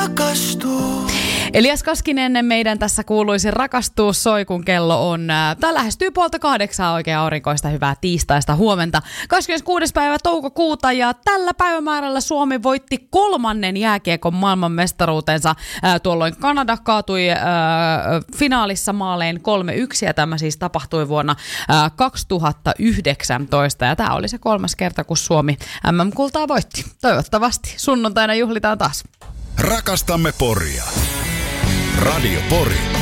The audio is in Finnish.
Elias Koskinen meidän tässä kuuluisin rakastuu soi, kun kello on. Tää lähestyy 7:30 oikein aurinkoista hyvää tiistaista huomenta. 26. päivä toukokuuta ja tällä päivämäärällä Suomi voitti 3. jääkiekon maailmanmestaruutensa. Tuolloin Kanada kaatui finaalissa maalein 3-1 ja tämä siis tapahtui vuonna 2019 ja tämä oli se 3. kerta, kun Suomi MM-kultaa voitti. Toivottavasti sunnuntaina juhlitaan taas. Rakastamme Poria. Radio Pori.